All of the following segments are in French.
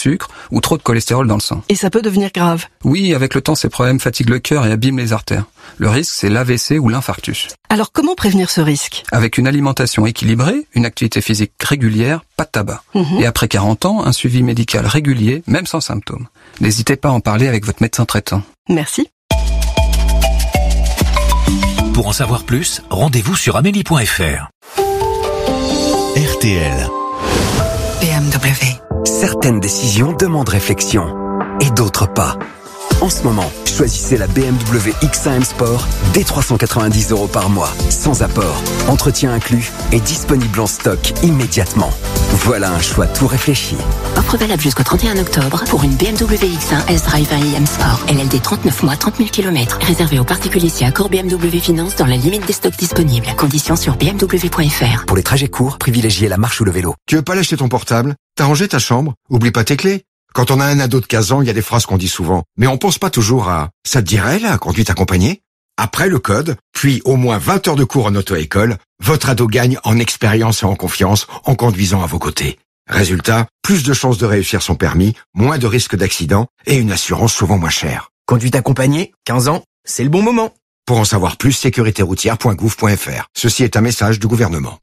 sucre ou trop de cholestérol dans le sang. Et ça peut devenir grave. Oui, avec le temps, ces problèmes fatiguent le cœur et abîment les artères. Le risque, c'est l'AVC ou l'infarctus. Alors comment prévenir ce risque ? Avec une alimentation équilibrée, une activité physique régulière, pas de tabac. Et après 40 ans, un suivi médical régulier, même sans symptômes. N'hésitez pas à en parler avec votre médecin traitant. Merci. Pour en savoir plus, rendez-vous sur amélie.fr. RTL. BMW. Certaines décisions demandent réflexion et d'autres pas. En ce moment, choisissez la BMW X1 M Sport dès 390 € par mois, sans apport, entretien inclus et disponible en stock immédiatement. Voilà un choix tout réfléchi. Offre valable jusqu'au 31 octobre pour une BMW X1 S-Drive M Sport. LLD 39 mois, 30 000 km. Réservé aux particuliers si accord BMW Finance dans la limite des stocks disponibles. Conditions sur bmw.fr. Pour les trajets courts, privilégiez la marche ou le vélo. Tu veux pas lâcher ton portable ? T'as rangé ta chambre ? Oublie pas tes clés. Quand on a un ado de 15 ans, il y a des phrases qu'on dit souvent. Mais on pense pas toujours à « ça te dirait, la conduite accompagnée ?» Après le code, puis au moins 20 heures de cours en auto-école, votre ado gagne en expérience et en confiance en conduisant à vos côtés. Résultat, plus de chances de réussir son permis, moins de risques d'accident et une assurance souvent moins chère. Conduite accompagnée, 15 ans, c'est le bon moment. Pour en savoir plus, sécuritéroutière.gouv.fr. Ceci est un message du gouvernement.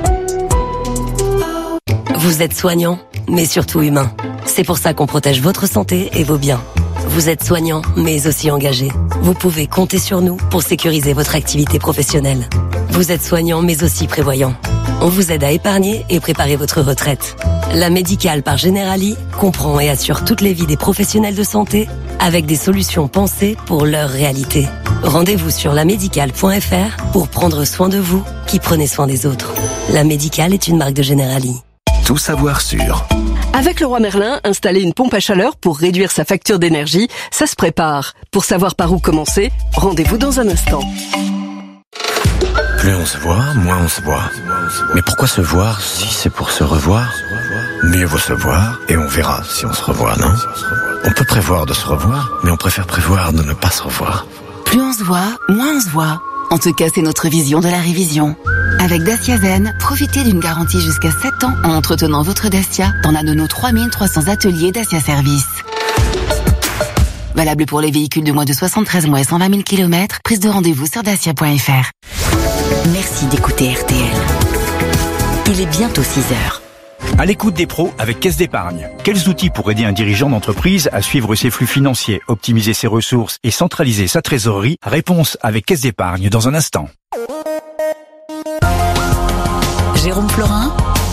Vous êtes soignant, mais surtout humain. C'est pour ça qu'on protège votre santé et vos biens. Vous êtes soignant, mais aussi engagé. Vous pouvez compter sur nous pour sécuriser votre activité professionnelle. Vous êtes soignant, mais aussi prévoyant. On vous aide à épargner et préparer votre retraite. La Médicale par Generali comprend et assure toutes les vies des professionnels de santé avec des solutions pensées pour leur réalité. Rendez-vous sur lamédicale.fr pour prendre soin de vous qui prenez soin des autres. La Médicale est une marque de Generali. Tout savoir sur. Avec Leroy Merlin, installer une pompe à chaleur pour réduire sa facture d'énergie, ça se prépare. Pour savoir par où commencer, rendez-vous dans un instant. Plus on se voit, moins on se voit. Mais pourquoi se voir si c'est pour se revoir ? Mieux vaut se voir et on verra si on se revoit, non ? On peut prévoir de se revoir, mais on préfère prévoir de ne pas se revoir. Plus on se voit, moins on se voit. En tout cas, c'est notre vision de la révision. Avec Dacia Zen, profitez d'une garantie jusqu'à 7 ans en entretenant votre Dacia dans l'un de nos 3300 ateliers Dacia Service. Valable pour les véhicules de moins de 73 mois et 120 000 km. Prise de rendez-vous sur dacia.fr. Merci d'écouter RTL. Il est bientôt 6h. À l'écoute des pros avec Caisse d'épargne. Quels outils pour aider un dirigeant d'entreprise à suivre ses flux financiers, optimiser ses ressources et centraliser sa trésorerie ? Réponse avec Caisse d'épargne dans un instant. Jérôme Florin,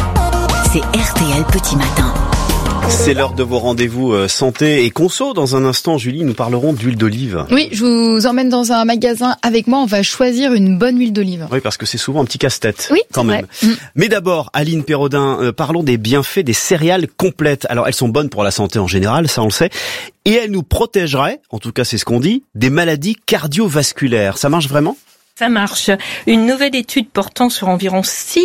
c'est RTL Petit Matin. C'est l'heure de vos rendez-vous santé et conso. Dans un instant, Julie, nous parlerons d'huile d'olive. Oui, je vous emmène dans un magasin avec moi. On va choisir une bonne huile d'olive. Oui, parce que c'est souvent un petit casse-tête. Oui, quand même. Mais d'abord, Aline Perrodin, parlons des bienfaits des céréales complètes. Alors, elles sont bonnes pour la santé en général, ça on le sait. Et elles nous protégeraient, en tout cas c'est ce qu'on dit, des maladies cardiovasculaires. Ça marche vraiment ? Ça marche. Une nouvelle étude portant sur environ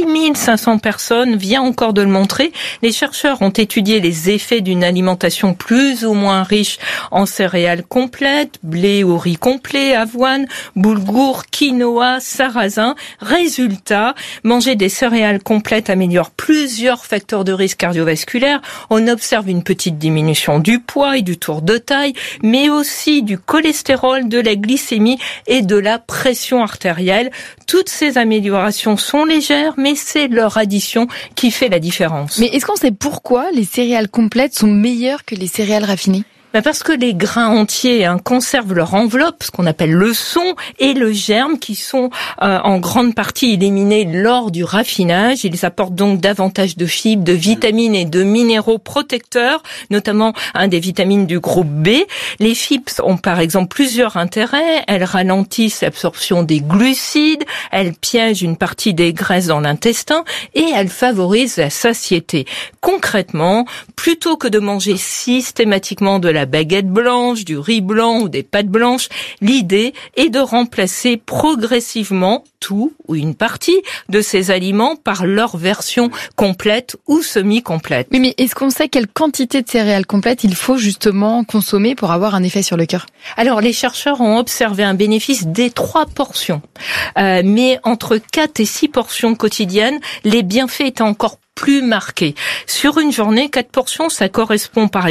6500 personnes vient encore de le montrer. Les chercheurs ont étudié les effets d'une alimentation plus ou moins riche en céréales complètes, blé ou riz complet, avoine, boulgour, quinoa, sarrasin. Résultat, manger des céréales complètes améliore plusieurs facteurs de risque cardiovasculaire. On observe une petite diminution du poids et du tour de taille, mais aussi du cholestérol, de la glycémie et de la pression artérielle. Toutes ces améliorations sont légères, mais c'est leur addition qui fait la différence. Mais est-ce qu'on sait pourquoi les céréales complètes sont meilleures que les céréales raffinées ? Parce que les grains entiers conservent leur enveloppe, ce qu'on appelle le son, et le germe qui sont en grande partie éliminés lors du raffinage. Ils apportent donc davantage de fibres, de vitamines et de minéraux protecteurs, notamment des vitamines du groupe B. Les fibres ont par exemple plusieurs intérêts. Elles ralentissent l'absorption des glucides, elles piègent une partie des graisses dans l'intestin et elles favorisent la satiété. Concrètement, plutôt que de manger systématiquement de la baguette blanche, du riz blanc ou des pâtes blanches, l'idée est de remplacer progressivement tout ou une partie de ces aliments par leur version complète ou semi-complète. Oui, mais est-ce qu'on sait quelle quantité de céréales complètes il faut justement consommer pour avoir un effet sur le cœur ? Alors, les chercheurs ont observé un bénéfice des 3 portions. Mais entre 4 et 6 portions quotidiennes, les bienfaits étaient encore plus marqués. Sur une journée, 4 portions, ça correspond par